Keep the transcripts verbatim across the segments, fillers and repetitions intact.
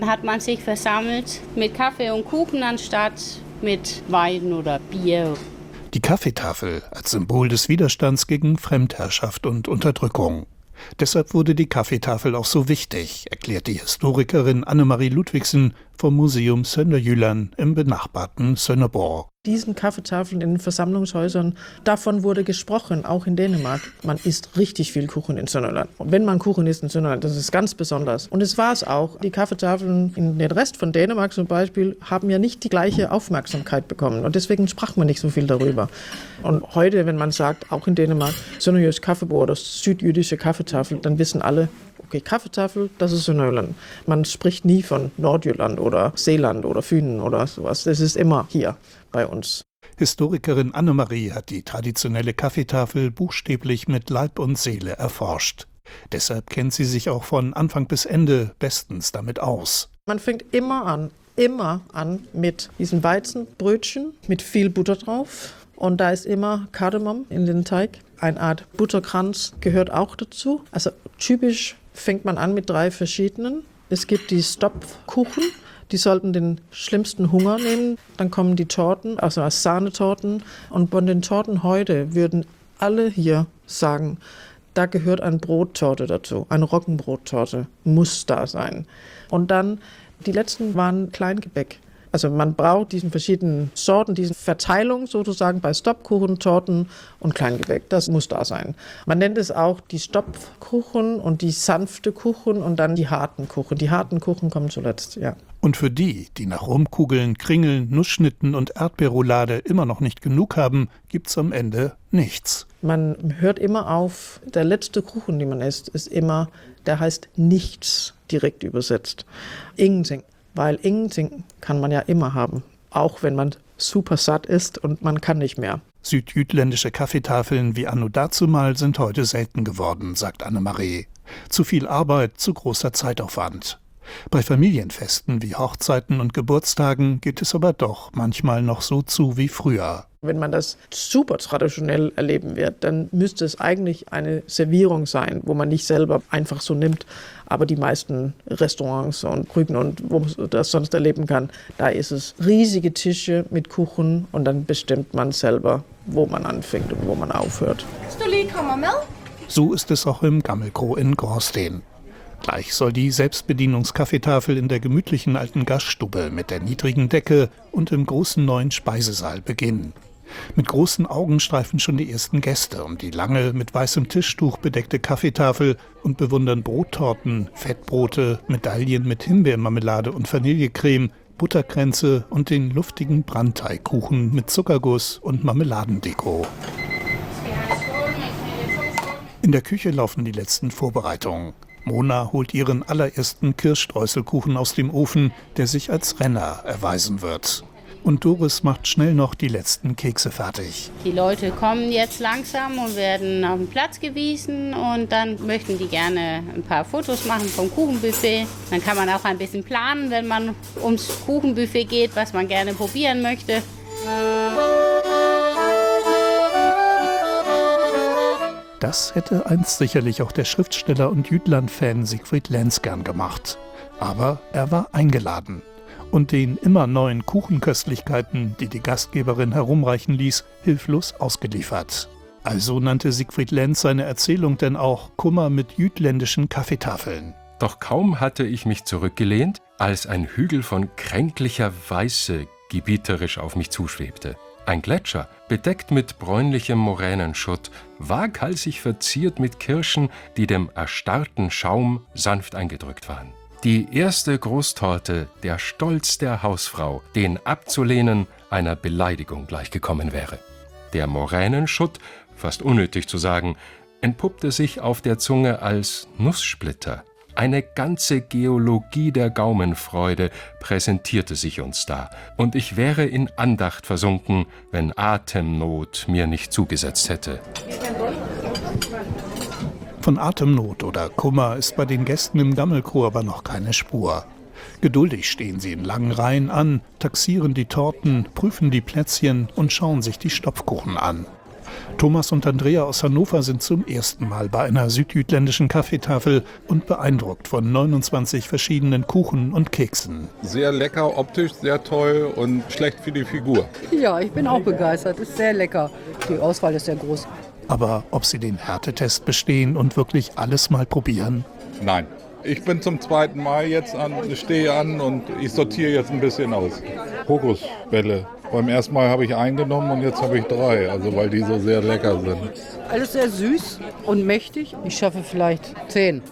Hat man sich versammelt mit Kaffee und Kuchen anstatt mit Wein oder Bier. Die Kaffeetafel als Symbol des Widerstands gegen Fremdherrschaft und Unterdrückung. Deshalb wurde die Kaffeetafel auch so wichtig, erklärt die Historikerin Annemarie Ludvigsen vom Museum Sønderjylland im benachbarten Sønderborg. Diesen Kaffeetafeln in den Versammlungshäusern, davon wurde gesprochen, auch in Dänemark. Man isst richtig viel Kuchen in Sønderjylland. Und wenn man Kuchen isst in Sønderjylland, das ist ganz besonders. Und es war es auch. Die Kaffeetafeln in den Rest von Dänemark zum Beispiel haben ja nicht die gleiche Aufmerksamkeit bekommen. Und deswegen sprach man nicht so viel darüber. Und heute, wenn man sagt, auch in Dänemark, Sønderjysk Kaffebord oder südjüdische Kaffeetafel, dann wissen alle, okay, Kaffeetafel, das ist Sønderjylland. Man spricht nie von Nordjylland oder Seeland oder Fünen oder sowas. Das ist immer hier bei uns. Historikerin Annemarie hat die traditionelle Kaffeetafel buchstäblich mit Leib und Seele erforscht. Deshalb kennt sie sich auch von Anfang bis Ende bestens damit aus. Man fängt immer an, immer an mit diesen Weizenbrötchen mit viel Butter drauf. Und da ist immer Kardamom in den Teig. Eine Art Butterkranz gehört auch dazu. Also typisch fängt man an mit drei verschiedenen. Es gibt die Stopfkuchen. Die sollten den schlimmsten Hunger nehmen. Dann kommen die Torten, also als Sahnetorten. Und von den Torten heute würden alle hier sagen, da gehört eine Brottorte dazu. Eine Roggenbrottorte muss da sein. Und dann, die letzten waren Kleingebäck. Also man braucht diesen verschiedenen Sorten, diese Verteilung sozusagen bei Stopfkuchen, Torten und Kleingebäck. Das muss da sein. Man nennt es auch die Stopfkuchen und die sanfte Kuchen und dann die harten Kuchen. Die harten Kuchen kommen zuletzt, ja. Und für die, die nach Rumkugeln, Kringeln, Nussschnitten und Erdbeerroulade immer noch nicht genug haben, gibt's am Ende nichts. Man hört immer auf, der letzte Kuchen, den man isst, ist immer, der heißt nichts direkt übersetzt. Ingenting. Weil Ingenting kann man ja immer haben, auch wenn man super satt ist und man kann nicht mehr. Südjütländische Kaffeetafeln wie anno dazumal sind heute selten geworden, sagt Annemarie. Zu viel Arbeit, zu großer Zeitaufwand. Bei Familienfesten wie Hochzeiten und Geburtstagen geht es aber doch manchmal noch so zu wie früher. Wenn man das super traditionell erleben wird, dann müsste es eigentlich eine Servierung sein, wo man nicht selber einfach so nimmt. Aber die meisten Restaurants und Brücken und wo man das sonst erleben kann, da ist es riesige Tische mit Kuchen und dann bestimmt man selber, wo man anfängt und wo man aufhört. So ist es auch im Gammelkro in Gråsten. Gleich soll die Selbstbedienungskaffeetafel in der gemütlichen alten Gaststube mit der niedrigen Decke und im großen neuen Speisesaal beginnen. Mit großen Augen streifen schon die ersten Gäste um die lange, mit weißem Tischtuch bedeckte Kaffeetafel und bewundern Brottorten, Fettbrote, Medaillen mit Himbeermarmelade und Vanillecreme, Butterkränze und den luftigen Brandteigkuchen mit Zuckerguss und Marmeladendeko. In der Küche laufen die letzten Vorbereitungen. Mona holt ihren allerersten Kirschstreuselkuchen aus dem Ofen, der sich als Renner erweisen wird. Und Doris macht schnell noch die letzten Kekse fertig. Die Leute kommen jetzt langsam und werden auf den Platz gewiesen und dann möchten die gerne ein paar Fotos machen vom Kuchenbuffet. Dann kann man auch ein bisschen planen, wenn man ums Kuchenbuffet geht, was man gerne probieren möchte. Das hätte einst sicherlich auch der Schriftsteller und Jütland-Fan Siegfried Lenz gern gemacht. Aber er war eingeladen. Und den immer neuen Kuchenköstlichkeiten, die die Gastgeberin herumreichen ließ, hilflos ausgeliefert. Also nannte Siegfried Lenz seine Erzählung denn auch Kummer mit jütländischen Kaffeetafeln. Doch kaum hatte ich mich zurückgelehnt, als ein Hügel von kränklicher Weiße gebieterisch auf mich zuschwebte. Ein Gletscher, bedeckt mit bräunlichem Moränenschutt, waghalsig verziert mit Kirschen, die dem erstarrten Schaum sanft eingedrückt waren. Die erste Großtorte, der Stolz der Hausfrau, den abzulehnen einer Beleidigung gleichgekommen wäre. Der Moränenschutt, fast unnötig zu sagen, entpuppte sich auf der Zunge als Nusssplitter. Eine ganze Geologie der Gaumenfreude präsentierte sich uns da, und ich wäre in Andacht versunken, wenn Atemnot mir nicht zugesetzt hätte. Von Atemnot oder Kummer ist bei den Gästen im Gammelkro aber noch keine Spur. Geduldig stehen sie in langen Reihen an, taxieren die Torten, prüfen die Plätzchen und schauen sich die Stopfkuchen an. Thomas und Andrea aus Hannover sind zum ersten Mal bei einer südjütländischen Kaffeetafel und beeindruckt von neunundzwanzig verschiedenen Kuchen und Keksen. Sehr lecker, optisch sehr toll und schlecht für die Figur. Ja, ich bin auch begeistert. Ist sehr lecker. Die Auswahl ist sehr groß. Aber ob sie den Härtetest bestehen und wirklich alles mal probieren? Nein. Ich bin zum zweiten Mal jetzt an, stehe an und ich sortiere jetzt ein bisschen aus. Kokosbälle. Beim ersten Mal habe ich eingenommen und jetzt habe ich drei, also weil die so sehr lecker sind. Alles sehr süß und mächtig. Ich schaffe vielleicht zehn.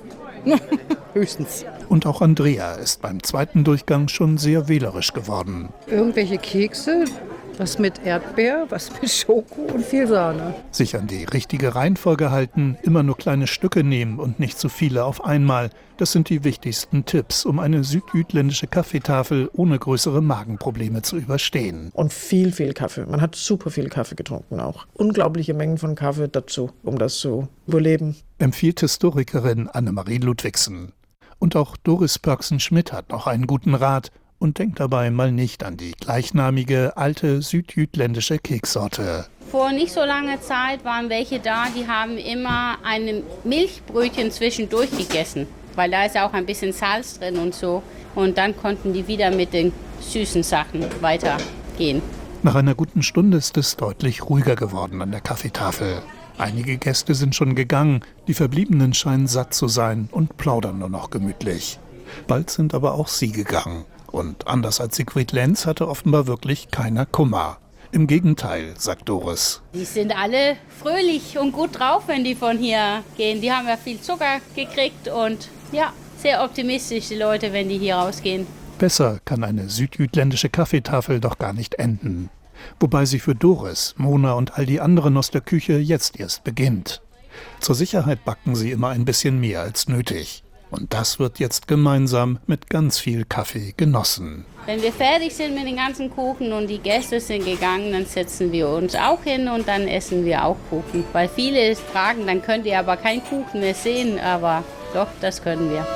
Höchstens. Und auch Andrea ist beim zweiten Durchgang schon sehr wählerisch geworden. Irgendwelche Kekse, was mit Erdbeer, was mit Schoko und viel Sahne. Sich an die richtige Reihenfolge halten, immer nur kleine Stücke nehmen und nicht zu viele auf einmal. Das sind die wichtigsten Tipps, um eine südjütländische Kaffeetafel ohne größere Magenprobleme zu überstehen. Und viel, viel Kaffee. Man hat super viel Kaffee getrunken auch. Unglaubliche Mengen von Kaffee dazu, um das zu überleben. Empfiehlt Historikerin Annemarie Ludwigsen. Und auch Doris Pörksen-Schmidt hat noch einen guten Rat und denkt dabei mal nicht an die gleichnamige alte südjütländische Keksorte. Vor nicht so langer Zeit waren welche da, die haben immer ein Milchbrötchen zwischendurch gegessen, weil da ist auch ein bisschen Salz drin und so. Und dann konnten die wieder mit den süßen Sachen weitergehen. Nach einer guten Stunde ist es deutlich ruhiger geworden an der Kaffeetafel. Einige Gäste sind schon gegangen, die Verbliebenen scheinen satt zu sein und plaudern nur noch gemütlich. Bald sind aber auch sie gegangen. Und anders als Siegfried Lenz hatte offenbar wirklich keiner Kummer. Im Gegenteil, sagt Doris. Die sind alle fröhlich und gut drauf, wenn die von hier gehen. Die haben ja viel Zucker gekriegt und ja, sehr optimistisch die Leute, wenn die hier rausgehen. Besser kann eine südjütländische Kaffeetafel doch gar nicht enden. Wobei sie für Doris, Mona und all die anderen aus der Küche jetzt erst beginnt. Zur Sicherheit backen sie immer ein bisschen mehr als nötig. Und das wird jetzt gemeinsam mit ganz viel Kaffee genossen. Wenn wir fertig sind mit den ganzen Kuchen und die Gäste sind gegangen, dann setzen wir uns auch hin und dann essen wir auch Kuchen. Weil viele fragen, dann könnt ihr aber keinen Kuchen mehr sehen, aber doch, das können wir.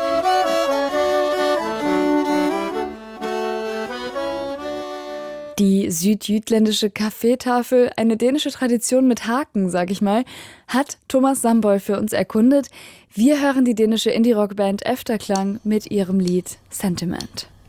Die südjütländische Kaffeetafel, eine dänische Tradition mit Haken, sag ich mal, hat Thomas Samboy für uns erkundet. Wir hören die dänische Indie-Rock-Band Efterklang mit ihrem Lied Sentiment.